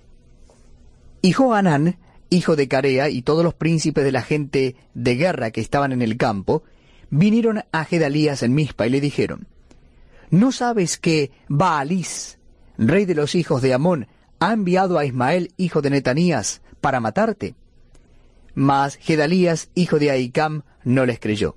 Y Johanán, hijo de Carea, y todos los príncipes de la gente de guerra que estaban en el campo, vinieron a Gedalías en Mizpa y le dijeron: ¿No sabes que Baalís, rey de los hijos de Amón, ha enviado a Ismael, hijo de Netanías, para matarte? Mas Gedalías, hijo de Ahicam, no les creyó.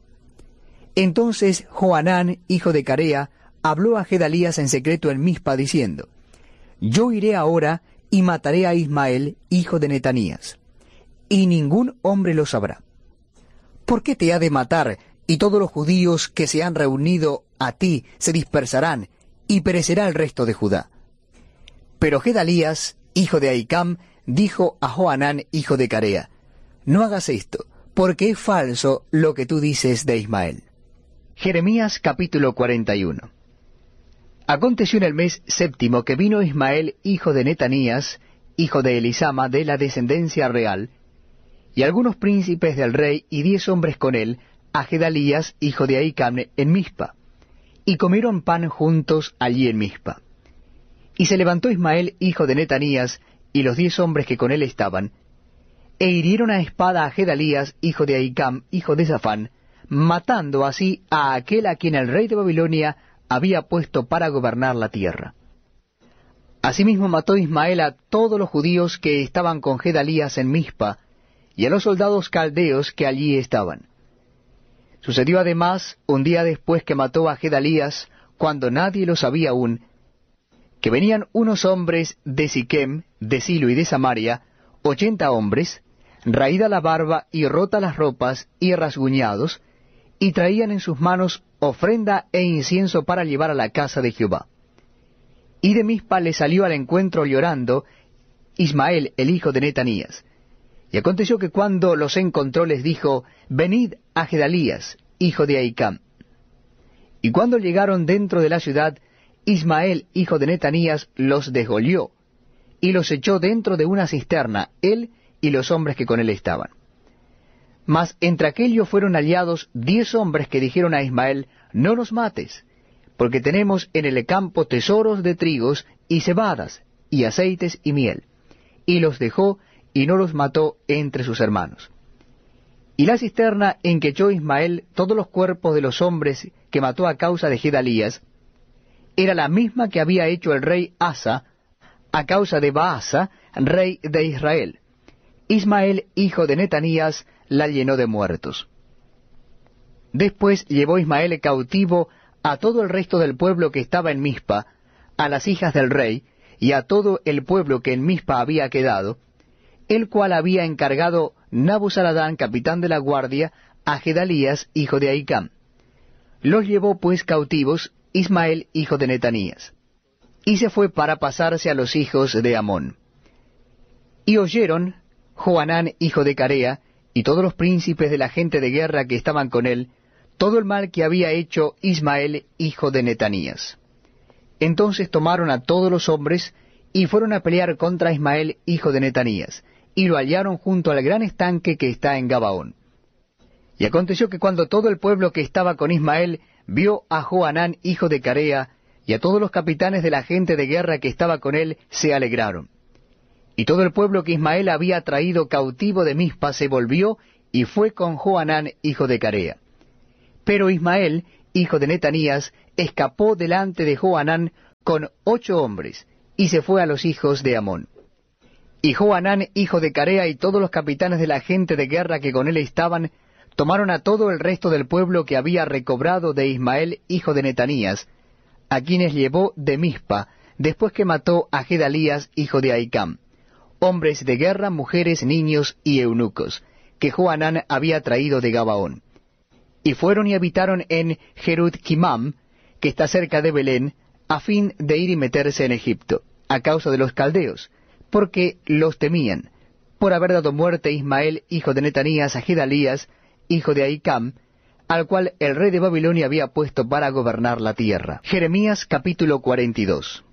Entonces Johanán, hijo de Carea, habló a Gedalías en secreto en Mizpa, diciendo: Yo iré ahora y mataré a Ismael, hijo de Netanías, y ningún hombre lo sabrá. ¿Por qué te ha de matar, y todos los judíos que se han reunido a ti se dispersarán, y perecerá el resto de Judá? Pero Gedalías, hijo de Ahicam, dijo a Johanán, hijo de Carea: No hagas esto, porque es falso lo que tú dices de Ismael. Jeremías capítulo cuarenta y uno. Aconteció en el mes séptimo que vino Ismael, hijo de Netanías, hijo de Elisama, de la descendencia real, y algunos príncipes del rey y diez hombres con él, a Gedalías, hijo de Ahicam, en Mizpa, y comieron pan juntos allí en Mizpa. Y se levantó Ismael, hijo de Netanías, y los diez hombres que con él estaban, e hirieron a espada a Gedalías, hijo de Ahicam, hijo de Safán, matando así a aquel a quien el rey de Babilonia había puesto para gobernar la tierra. Asimismo mató Ismael a todos los judíos que estaban con Gedalías en Mizpa, y a los soldados caldeos que allí estaban. Sucedió además, un día después que mató a Gedalías, cuando nadie lo sabía aún, que venían unos hombres de Siquem, de Silo y de Samaria, ochenta hombres, raída la barba y rota las ropas y rasguñados, y traían en sus manos ofrenda e incienso para llevar a la casa de Jehová. Y de Mizpa le salió al encuentro llorando Ismael, el hijo de Netanías. Y aconteció que cuando los encontró les dijo: Venid a Gedalías, hijo de Ahicam. Y cuando llegaron dentro de la ciudad, Ismael, hijo de Netanías, los desgolió, y los echó dentro de una cisterna, él y los hombres que con él estaban. Mas entre aquellos fueron hallados diez hombres que dijeron a Ismael: No los mates, porque tenemos en el campo tesoros de trigos y cebadas, y aceites y miel. Y los dejó, y no los mató entre sus hermanos. Y la cisterna en que echó Ismael todos los cuerpos de los hombres que mató a causa de Gedalías, era la misma que había hecho el rey Asa a causa de Baasa, rey de Israel. Ismael, hijo de Netanías, la llenó de muertos. Después llevó Ismael cautivo a todo el resto del pueblo que estaba en Mizpa, a las hijas del rey, y a todo el pueblo que en Mizpa había quedado, el cual había encargado Nabuzaradán, capitán de la guardia, a Gedalías, hijo de Ahicam. Los llevó pues cautivos Ismael, hijo de Netanías, y se fue para pasarse a los hijos de Amón. Y oyeron Johanán, hijo de Carea, y todos los príncipes de la gente de guerra que estaban con él, todo el mal que había hecho Ismael, hijo de Netanías. Entonces tomaron a todos los hombres, y fueron a pelear contra Ismael, hijo de Netanías, y lo hallaron junto al gran estanque que está en Gabaón. Y aconteció que cuando todo el pueblo que estaba con Ismael vio a Johanán, hijo de Carea, y a todos los capitanes de la gente de guerra que estaba con él, se alegraron. Y todo el pueblo que Ismael había traído cautivo de Mizpa se volvió y fue con Johanán, hijo de Carea. Pero Ismael, hijo de Netanías, escapó delante de Johanán con ocho hombres, y se fue a los hijos de Amón. Y Johanán, hijo de Carea, y todos los capitanes de la gente de guerra que con él estaban, tomaron a todo el resto del pueblo que había recobrado de Ismael, hijo de Netanías, a quienes llevó de Mizpa, después que mató a Gedalías, hijo de Ahicam, hombres de guerra, mujeres, niños y eunucos, que Johanán había traído de Gabaón. Y fueron y habitaron en Jerut-Kimam, que está cerca de Belén, a fin de ir y meterse en Egipto, a causa de los caldeos, porque los temían, por haber dado muerte a Ismael, hijo de Netanías, a Gedalías, hijo de Ahicam, al cual el rey de Babilonia había puesto para gobernar la tierra. Jeremías capítulo cuarenta y dos.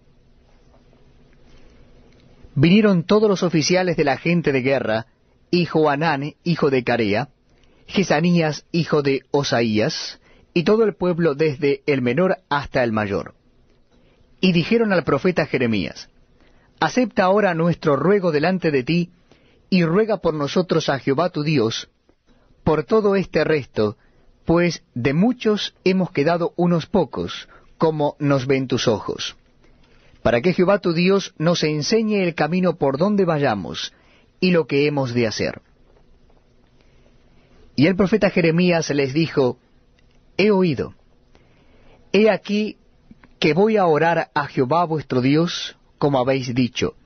Vinieron todos los oficiales de la gente de guerra, y Johanán, hijo de Carea, Jesanías, hijo de Osaías, y todo el pueblo desde el menor hasta el mayor. Y dijeron al profeta Jeremías, acepta ahora nuestro ruego delante de ti, y ruega por nosotros a Jehová tu Dios, por todo este resto, pues de muchos hemos quedado unos pocos, como nos ven tus ojos. Para que Jehová tu Dios nos enseñe el camino por donde vayamos, y lo que hemos de hacer. Y el profeta Jeremías les dijo, he oído. He aquí que voy a orar a Jehová vuestro Dios, como habéis dicho.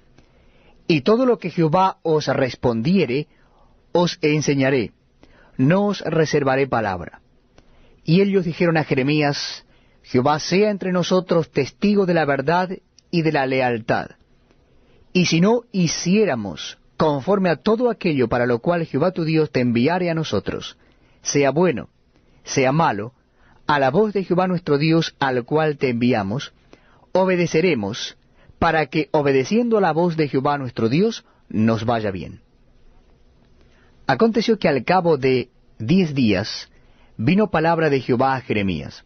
Y todo lo que Jehová os respondiere, os enseñaré. No os reservaré palabra. Y ellos dijeron a Jeremías, Jehová sea entre nosotros testigo de la verdad y de la lealtad. Y si no hiciéramos conforme a todo aquello para lo cual Jehová tu Dios te enviare a nosotros, sea bueno, sea malo, a la voz de Jehová nuestro Dios al cual te enviamos, obedeceremos, para que obedeciendo a la voz de Jehová nuestro Dios, nos vaya bien. Aconteció que al cabo de diez días vino palabra de Jehová a Jeremías,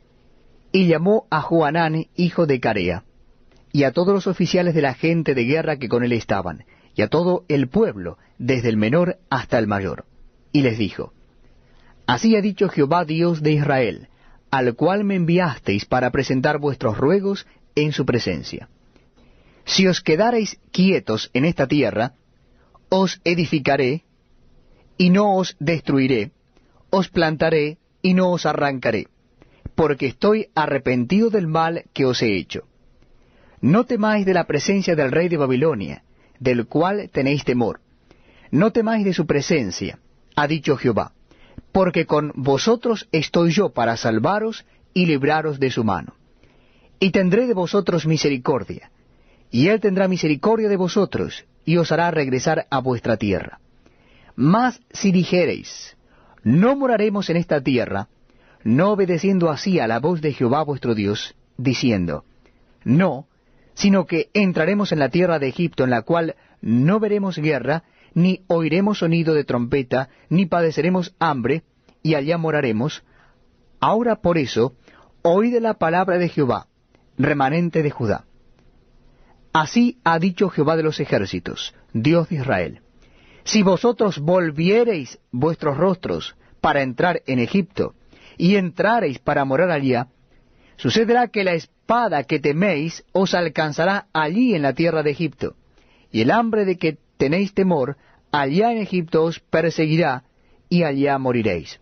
y llamó a Johanán, hijo de Carea, y a todos los oficiales de la gente de guerra que con él estaban, y a todo el pueblo, desde el menor hasta el mayor, y les dijo, así ha dicho Jehová Dios de Israel, al cual me enviasteis para presentar vuestros ruegos en su presencia. Si os quedareis quietos en esta tierra, os edificaré, y no os destruiré, os plantaré, y no os arrancaré, porque estoy arrepentido del mal que os he hecho. No temáis de la presencia del rey de Babilonia, del cual tenéis temor. No temáis de su presencia, ha dicho Jehová, porque con vosotros estoy yo para salvaros y libraros de su mano. Y tendré de vosotros misericordia, y él tendrá misericordia de vosotros, y os hará regresar a vuestra tierra. Mas si dijereis, no moraremos en esta tierra, no obedeciendo así a la voz de Jehová vuestro Dios, diciendo, no, sino que entraremos en la tierra de Egipto, en la cual no veremos guerra, ni oiremos sonido de trompeta, ni padeceremos hambre, y allá moraremos. Ahora por eso, oíd la palabra de Jehová, remanente de Judá. Así ha dicho Jehová de los ejércitos, Dios de Israel. Si vosotros volviereis vuestros rostros para entrar en Egipto, y entrareis para morar allá, sucederá que la espada que teméis os alcanzará allí en la tierra de Egipto, y el hambre de que tenéis temor, allá en Egipto os perseguirá, y allá moriréis.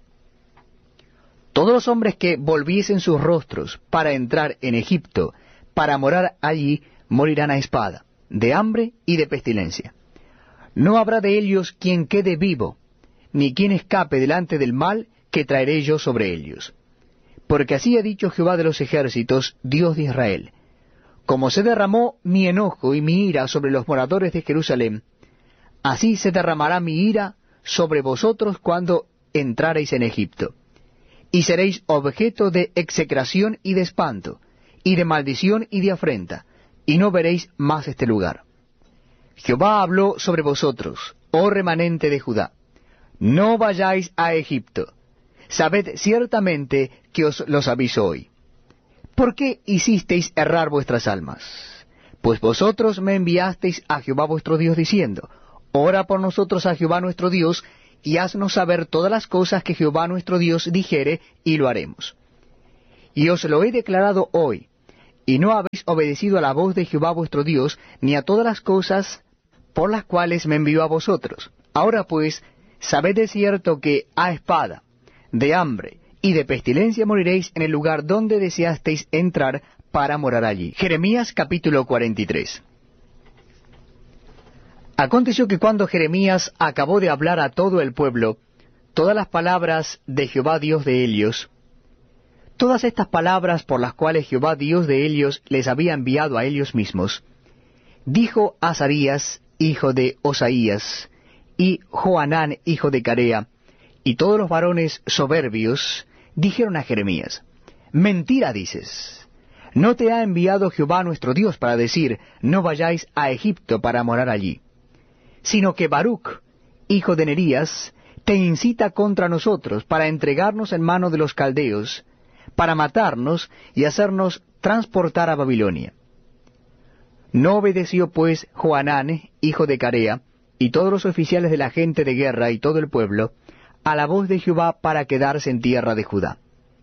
Todos los hombres que volviesen sus rostros para entrar en Egipto, para morar allí, morirán a espada, de hambre y de pestilencia. No habrá de ellos quien quede vivo, ni quien escape delante del mal que traeré yo sobre ellos. Porque así ha dicho Jehová de los ejércitos, Dios de Israel, como se derramó mi enojo y mi ira sobre los moradores de Jerusalén, así se derramará mi ira sobre vosotros cuando entrareis en Egipto. Y seréis objeto de execración y de espanto, y de maldición y de afrenta, y no veréis más este lugar. Jehová habló sobre vosotros, oh remanente de Judá, no vayáis a Egipto. Sabed ciertamente que os los aviso hoy. ¿Por qué hicisteis errar vuestras almas? Pues vosotros me enviasteis a Jehová vuestro Dios diciendo, ora por nosotros a Jehová nuestro Dios, y haznos saber todas las cosas que Jehová nuestro Dios dijere, y lo haremos. Y os lo he declarado hoy, y no habéis obedecido a la voz de Jehová vuestro Dios, ni a todas las cosas por las cuales me envió a vosotros. Ahora pues, sabed de cierto que a espada, de hambre y de pestilencia moriréis en el lugar donde deseasteis entrar para morar allí. Jeremías capítulo cuarenta y tres. Aconteció que cuando Jeremías acabó de hablar a todo el pueblo todas las palabras de Jehová Dios de ellos, todas estas palabras por las cuales Jehová Dios de ellos les había enviado a ellos mismos, dijo Azarías, hijo de Osaías, y Johanán, hijo de Carea, y todos los varones soberbios, dijeron a Jeremías, mentira dices, no te ha enviado Jehová nuestro Dios para decir, no vayáis a Egipto para morar allí, sino que Baruch, hijo de Nerías, te incita contra nosotros para entregarnos en mano de los caldeos, para matarnos y hacernos transportar a Babilonia. No obedeció pues Johanán, hijo de Carea, y todos los oficiales de la gente de guerra y todo el pueblo, a la voz de Jehová para quedarse en tierra de Judá.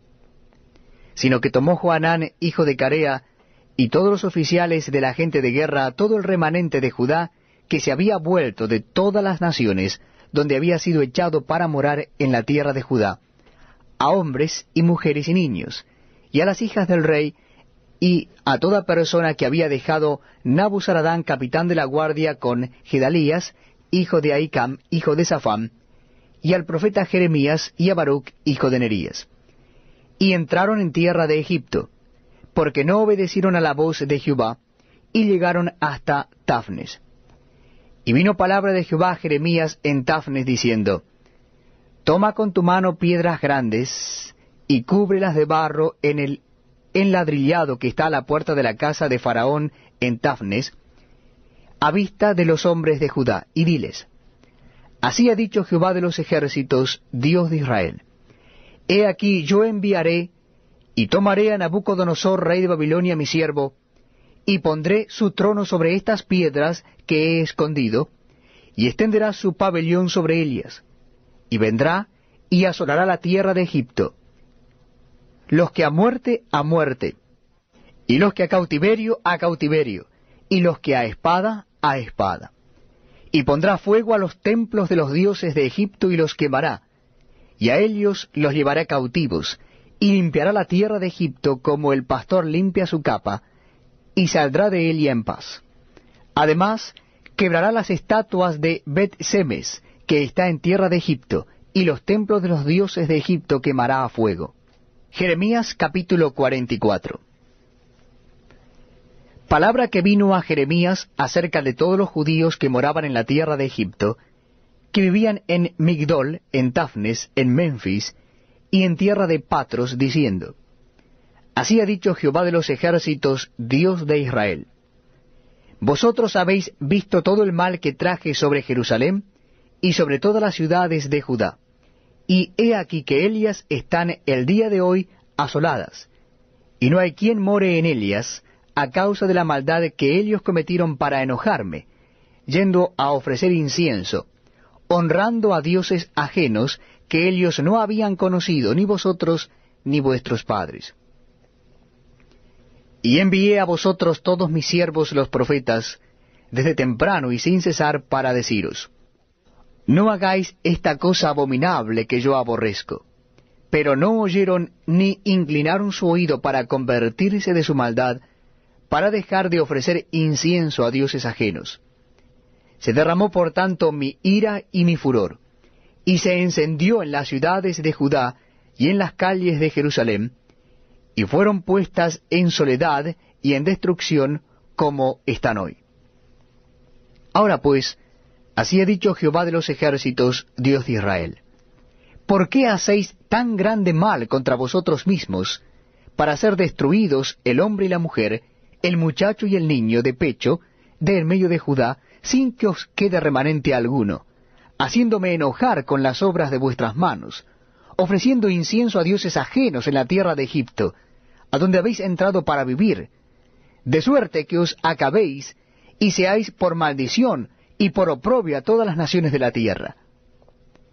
Sino que tomó Johanán, hijo de Carea, y todos los oficiales de la gente de guerra, todo el remanente de Judá, que se había vuelto de todas las naciones, donde había sido echado para morar en la tierra de Judá, a hombres y mujeres y niños, y a las hijas del rey, y a toda persona que había dejado Nabuzaradán, capitán de la guardia, con Gedalías, hijo de Ahicam, hijo de Safán, y al profeta Jeremías, y a Baruch, hijo de Nerías. Y entraron en tierra de Egipto, porque no obedecieron a la voz de Jehová, y llegaron hasta Tafnes. Y vino palabra de Jehová a Jeremías en Tafnes, diciendo, toma con tu mano piedras grandes, y cúbrelas de barro en el enladrillado que está a la puerta de la casa de Faraón en Tafnes, a vista de los hombres de Judá, y diles, así ha dicho Jehová de los ejércitos, Dios de Israel, he aquí yo enviaré, y tomaré a Nabucodonosor, rey de Babilonia, mi siervo, y pondré su trono sobre estas piedras que he escondido, y extenderá su pabellón sobre ellas, y vendrá y asolará la tierra de Egipto, los que a muerte, a muerte, y los que a cautiverio, a cautiverio, y los que a espada, a espada. Y pondrá fuego a los templos de los dioses de Egipto y los quemará, y a ellos los llevará cautivos, y limpiará la tierra de Egipto como el pastor limpia su capa, y saldrá de ella en paz. Además, quebrará las estatuas de Bet-Semes, que está en tierra de Egipto, y los templos de los dioses de Egipto quemará a fuego. Jeremías capítulo cuarenta y cuatro. Palabra que vino a Jeremías acerca de todos los judíos que moraban en la tierra de Egipto, que vivían en Migdol, en Tafnes, en Memphis, y en tierra de Patros, diciendo, así ha dicho Jehová de los ejércitos, Dios de Israel, vosotros habéis visto todo el mal que traje sobre Jerusalén, y sobre todas las ciudades de Judá, y he aquí que ellas están el día de hoy asoladas, y no hay quien more en ellas, a causa de la maldad que ellos cometieron para enojarme, yendo a ofrecer incienso, honrando a dioses ajenos que ellos no habían conocido, ni vosotros ni vuestros padres. Y envié a vosotros todos mis siervos los profetas, desde temprano y sin cesar, para deciros, no hagáis esta cosa abominable que yo aborrezco. Pero no oyeron ni inclinaron su oído para convertirse de su maldad, para dejar de ofrecer incienso a dioses ajenos. Se derramó por tanto mi ira y mi furor, y se encendió en las ciudades de Judá y en las calles de Jerusalén, y fueron puestas en soledad y en destrucción como están hoy. Ahora pues, así ha dicho Jehová de los ejércitos, Dios de Israel, ¿por qué hacéis tan grande mal contra vosotros mismos, para ser destruidos el hombre y la mujer, el muchacho y el niño de pecho, de en medio de Judá, sin que os quede remanente alguno, haciéndome enojar con las obras de vuestras manos, ofreciendo incienso a dioses ajenos en la tierra de Egipto, a donde habéis entrado para vivir, de suerte que os acabéis y seáis por maldición y por oprobio a todas las naciones de la tierra?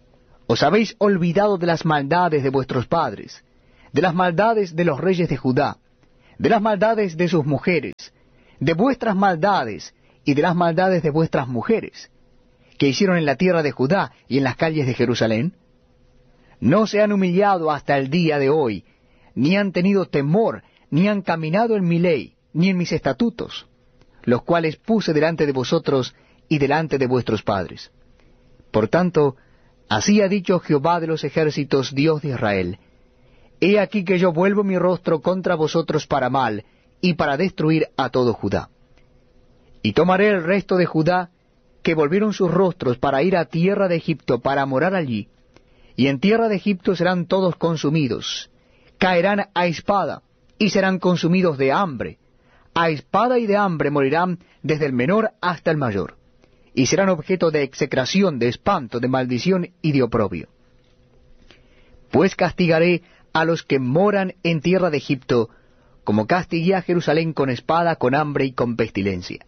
Os habéis olvidado de las maldades de vuestros padres, de las maldades de los reyes de Judá, de las maldades de sus mujeres, de vuestras maldades y de las maldades de vuestras mujeres, que hicieron en la tierra de Judá y en las calles de Jerusalén. No se han humillado hasta el día de hoy, ni han tenido temor, ni han caminado en mi ley, ni en mis estatutos, los cuales puse delante de vosotros y delante de vuestros padres. Por tanto, así ha dicho Jehová de los ejércitos, Dios de Israel: He aquí que yo vuelvo mi rostro contra vosotros para mal, y para destruir a todo Judá. Y tomaré el resto de Judá, que volvieron sus rostros para ir a tierra de Egipto, para morar allí, y en tierra de Egipto serán todos consumidos, caerán a espada, y serán consumidos de hambre, a espada y de hambre morirán desde el menor hasta el mayor, y serán objeto de execración, de espanto, de maldición y de oprobio. Pues castigaré a los que moran en tierra de Egipto, como castigué a Jerusalén con espada, con hambre y con pestilencia.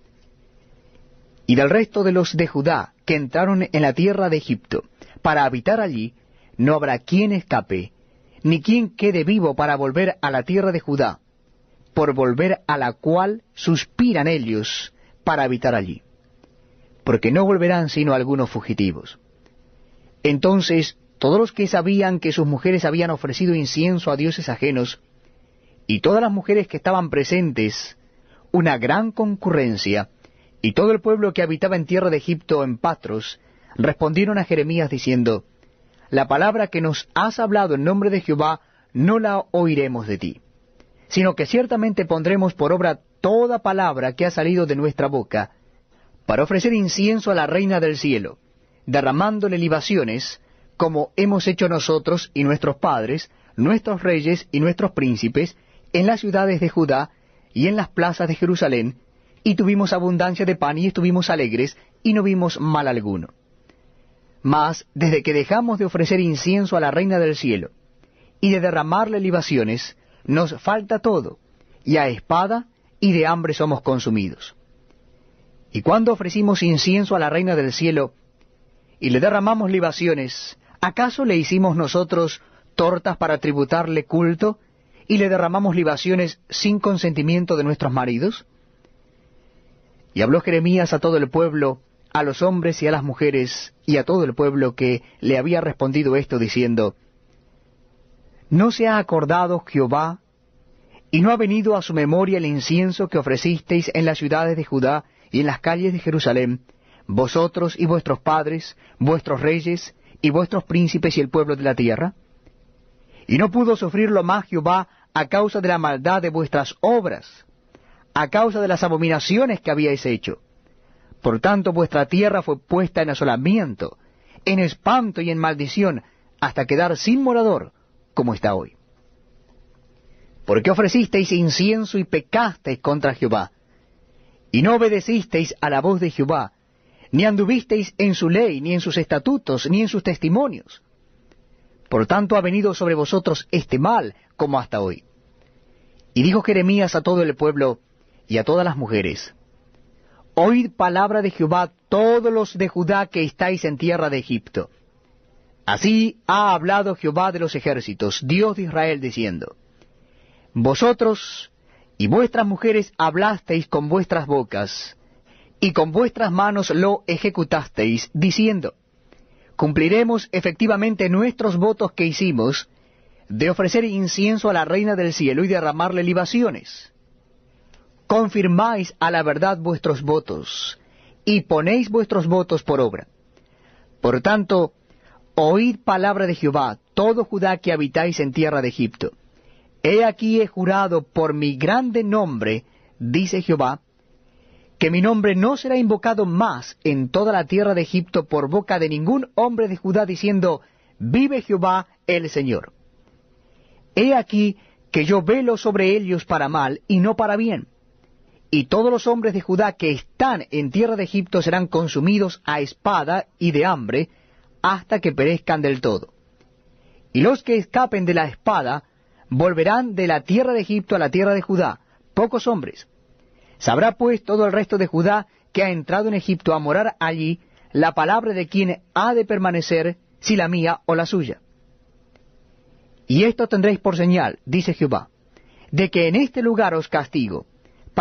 Y del resto de los de Judá que entraron en la tierra de Egipto para habitar allí, no habrá quien escape, ni quien quede vivo para volver a la tierra de Judá, por volver a la cual suspiran ellos para habitar allí, porque no volverán sino algunos fugitivos. Entonces todos los que sabían que sus mujeres habían ofrecido incienso a dioses ajenos, y todas las mujeres que estaban presentes, una gran concurrencia, y todo el pueblo que habitaba en tierra de Egipto, en Patros, respondieron a Jeremías diciendo: La palabra que nos has hablado en nombre de Jehová no la oiremos de ti, sino que ciertamente pondremos por obra toda palabra que ha salido de nuestra boca, para ofrecer incienso a la reina del cielo, derramándole libaciones, como hemos hecho nosotros y nuestros padres, nuestros reyes y nuestros príncipes, en las ciudades de Judá y en las plazas de Jerusalén, y tuvimos abundancia de pan y estuvimos alegres, y no vimos mal alguno. Mas, desde que dejamos de ofrecer incienso a la reina del cielo, y de derramarle libaciones, nos falta todo, y a espada y de hambre somos consumidos. Y cuando ofrecimos incienso a la reina del cielo, y le derramamos libaciones, ¿acaso le hicimos nosotros tortas para tributarle culto, y le derramamos libaciones sin consentimiento de nuestros maridos? Y habló Jeremías a todo el pueblo, a los hombres y a las mujeres, y a todo el pueblo que le había respondido esto, diciendo: ¿No se ha acordado Jehová, y no ha venido a su memoria el incienso que ofrecisteis en las ciudades de Judá y en las calles de Jerusalén, vosotros y vuestros padres, vuestros reyes, y vuestros príncipes y el pueblo de la tierra? Y no pudo sufrirlo más Jehová a causa de la maldad de vuestras obras, a causa de las abominaciones que habíais hecho. Por tanto vuestra tierra fue puesta en asolamiento, en espanto y en maldición, hasta quedar sin morador, como está hoy. Porque ofrecisteis incienso y pecasteis contra Jehová, y no obedecisteis a la voz de Jehová, ni anduvisteis en su ley, ni en sus estatutos, ni en sus testimonios. Por tanto ha venido sobre vosotros este mal, como hasta hoy. Y dijo Jeremías a todo el pueblo y a todas las mujeres: Oíd palabra de Jehová todos los de Judá que estáis en tierra de Egipto. Así ha hablado Jehová de los ejércitos, Dios de Israel, diciendo: Vosotros y vuestras mujeres hablasteis con vuestras bocas, y con vuestras manos lo ejecutasteis, diciendo: Cumpliremos efectivamente nuestros votos que hicimos, de ofrecer incienso a la reina del cielo y derramarle libaciones. Confirmáis a la verdad vuestros votos, y ponéis vuestros votos por obra. Por tanto, oíd palabra de Jehová, todo Judá que habitáis en tierra de Egipto. He aquí he jurado por mi grande nombre, dice Jehová, que mi nombre no será invocado más en toda la tierra de Egipto por boca de ningún hombre de Judá, diciendo: Vive Jehová el Señor. He aquí que yo velo sobre ellos para mal y no para bien. Y todos los hombres de Judá que están en tierra de Egipto serán consumidos a espada y de hambre, hasta que perezcan del todo. Y los que escapen de la espada volverán de la tierra de Egipto a la tierra de Judá, pocos hombres. Sabrá pues todo el resto de Judá que ha entrado en Egipto a morar allí la palabra de quien ha de permanecer si la mía o la suya. Y esto tendréis por señal, dice Jehová, de que en este lugar os castigo,